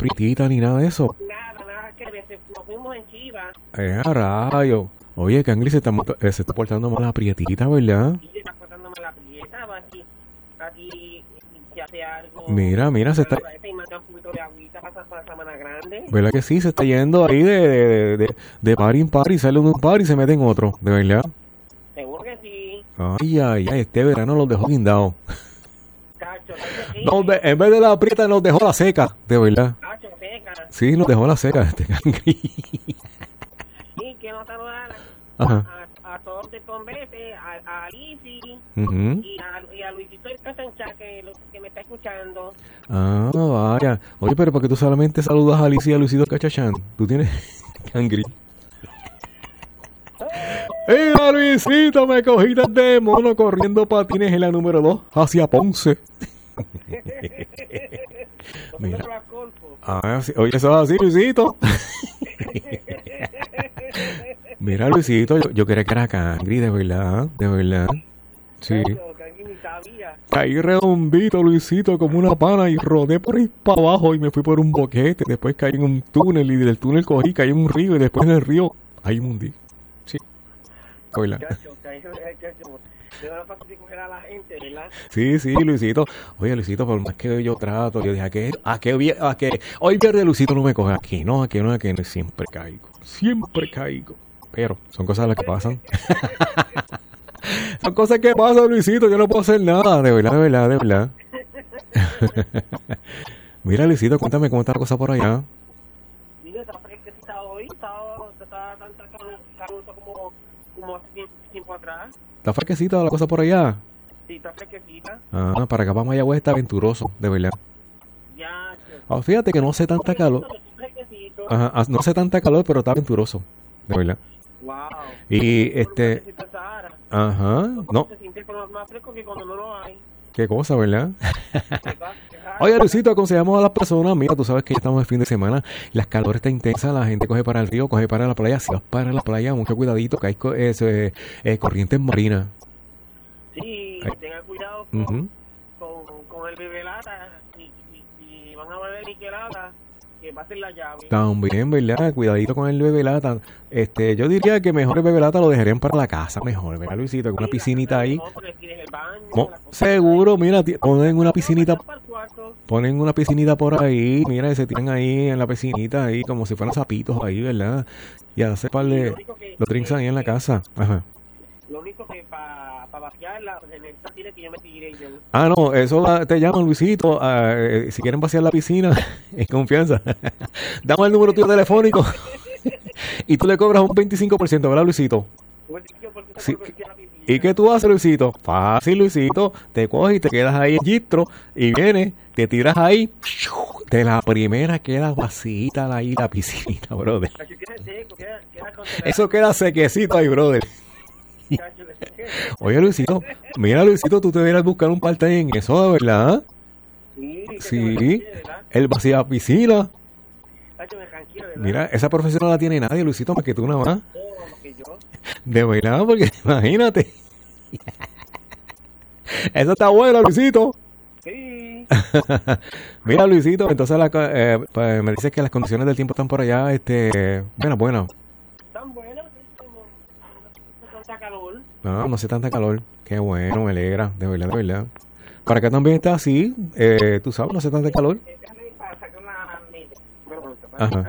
prietita ni nada de eso. Nada, que nos fuimos en Chiva. Rayo. Oye, Cangri se está portando mal la prietita, ¿verdad? Y se está portando mal la prieta, va aquí se hace algo. Mira, se está... Y manda un poquito de agüita para la Sabana Grande. ¿Verdad que sí? Se está yendo ahí de par en par y sale de un par y se mete en otro, ¿de verdad? Seguro que sí. Ay, este verano los dejó guindados. Cacho, sí. No, en vez de la prieta nos dejó la seca, de verdad. Cacho, seca. Sí, nos dejó la seca este Cangri. Y que no saludar a todos de Convete, a Lizzy y a Luisito el Casancha que me está escuchando. Ah, vaya. Oye, pero ¿por qué tú solamente saludas a Alicia y a Luisito Cachachán? Tú tienes Cangri. ¡Mira, Luisito! Me cogiste de mono corriendo patines en la número 2 hacia Ponce. Mira. Sí. Oye, eso es así, Luisito. Mira, Luisito, yo quería que era Cangri, de verdad. Sí. Caí redondito, Luisito, como una pana y rodé por ahí para abajo y me fui por un boquete. Después caí en un túnel y del túnel caí en un río y después en el río ahí me hundí. Sí. Sí, Luisito. Oye, Luisito, por más que yo trato, yo dije, ¿a qué? Hoy pierde Luisito no me coge aquí, no, siempre caigo. Pero son cosas las que pasan. Son cosas que pasan, Luisito, yo no puedo hacer nada, de verdad. Mira, Luisito, cuéntame cómo está la cosa por allá. Mira, está fresquecita hoy, está tan caluroso como hace tiempo atrás. ¿Está fresquecita la cosa por allá? Sí, está fresquecita. Para acá para Mayagüez está aventuroso, de verdad. Ya. Fíjate que no hace tanta calor. No hace tanta calor, pero está aventuroso, de verdad. Wow. Y no. Se siente más fresco que cuando no lo hay. Qué cosa, ¿verdad? Oye, Luisito, aconsejamos a las personas, mira, tú sabes que ya estamos el fin de semana, las calores están intensas, la gente coge para el río, coge para la playa, si vas para la playa, mucho cuidadito, que hay corrientes marinas. Sí, tengan cuidado con el bebelata, y van a beber niquelata, que va a ser la llave. También, ¿verdad? Cuidadito con el bebelata. Yo diría que mejor el bebelata lo dejarían para la casa, mejor, ¿verdad, Luisito? Con una piscinita ahí. No, porque tienes el baño. Seguro, mira, ponen una piscinita por ahí, mira, y se tiran ahí en la piscinita, ahí como si fueran sapitos ahí, ¿verdad? Y hace par de... Lo trincan ahí en la casa. Ajá. Lo único que para vaciarla, en esta tiene que yo me tiré yo. No, eso te llaman, Luisito, si quieren vaciar la piscina, en confianza, dame el número tuyo telefónico y tú le cobras un 25%, ¿verdad, Luisito? Sí. ¿Y qué tú haces, Luisito? Fácil, Luisito, te coges y te quedas ahí en Gistro y vienes, te tiras ahí, de la primera queda vacita ahí la piscinita, brother. Eso queda sequecito ahí, brother. Oye, Luisito, mira, Luisito, tú te deberías buscar un part-time en eso, ¿verdad? Sí, el vacía piscina. Mira, esa profesión no la tiene nadie, Luisito, más que tú nada más. De verdad, porque imagínate. Eso está bueno, Luisito. Sí. Mira, Luisito, entonces pues, me dices que las condiciones del tiempo están por allá, buenas. Tan buenas, como no hace tanta calor. No hace tanta calor. Qué bueno, me alegra, de verdad. Para acá también está así, tú sabes, no hace tanta calor. Ajá.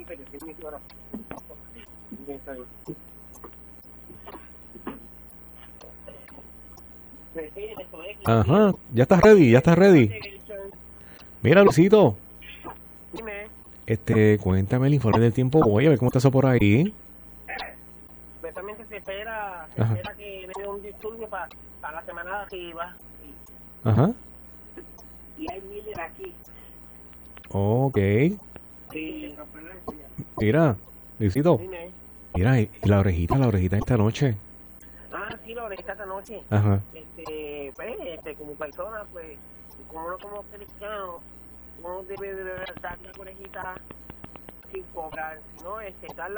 Ajá, ya estás ready. Mira, Luisito. Dime. Cuéntame el informe del tiempo hoy, a ver cómo está eso por ahí. Precisamente se espera que venga un disturbio para la semana de arriba. Ajá. Y hay miles aquí. Ok. Sí. Mira, Luisito. Dime. Mira, y la orejita esta noche. Sí, la orejita esta noche. Ajá. Pues, como persona, pues, como cristiano, uno debe dar la orejita sin cobrar, ¿no? Darla